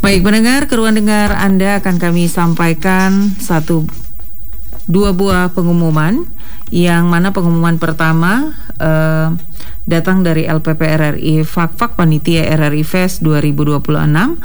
Baik pendengar, keruan dengar Anda akan kami sampaikan dua buah pengumuman. Yang mana pengumuman pertama datang dari LPP RRI Fak-Fak Panitia RRI Fest 2026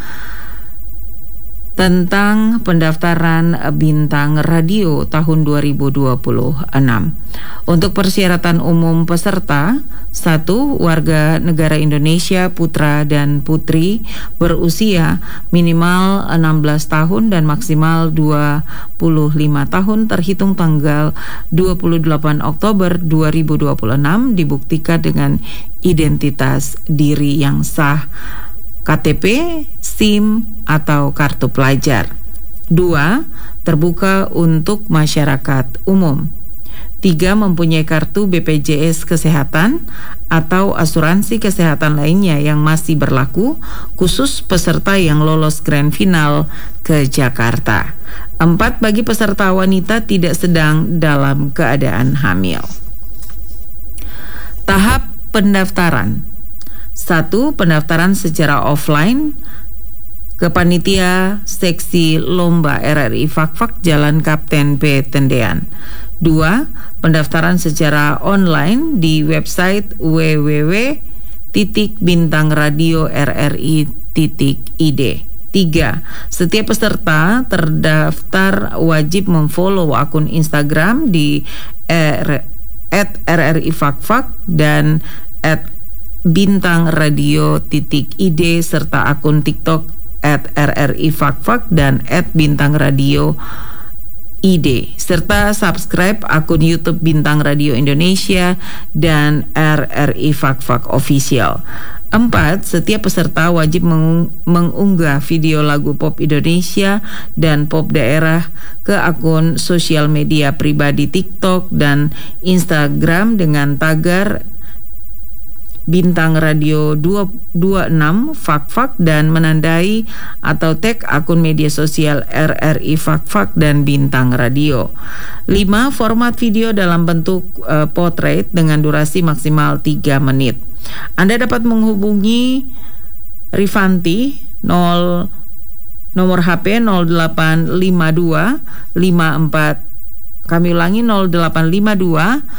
tentang pendaftaran bintang radio tahun 2026. Untuk persyaratan umum peserta, 1. Warga negara Indonesia putra dan putri berusia minimal 16 tahun dan maksimal 25 tahun terhitung tanggal 28 Oktober 2026 dibuktikan dengan identitas diri yang sah, KTP, SIM, atau kartu pelajar. 2. Terbuka untuk masyarakat umum. 3. Mempunyai kartu BPJS Kesehatan atau asuransi kesehatan lainnya yang masih berlaku, khusus peserta yang lolos grand final ke Jakarta. 4. Bagi peserta wanita tidak sedang dalam keadaan hamil. Tahap pendaftaran. 1. Pendaftaran secara offline ke Panitia Seksi Lomba RRI Fak-Fak Jalan Kapten P. Tendean. 2. Pendaftaran secara online di website www.bintangradiorri.id. 3. Setiap peserta terdaftar wajib memfollow akun Instagram di @RRI Fak-Fak dan @bintangradio.id serta akun TikTok @RRI Fak-Fak dan @bintangradio.id serta subscribe akun YouTube Bintang Radio Indonesia dan RRI Fak-Fak Official. 4. Setiap peserta wajib mengunggah video lagu pop Indonesia dan pop daerah ke akun sosial media pribadi TikTok dan Instagram dengan tagar Bintang Radio 226 Fak-Fak dan menandai atau tag akun media sosial RRI Fak-Fak dan Bintang Radio. 5. Format video dalam bentuk portrait dengan durasi maksimal 3 menit. Anda dapat menghubungi Rifanti nomor HP 0852 54, kami ulangi 0852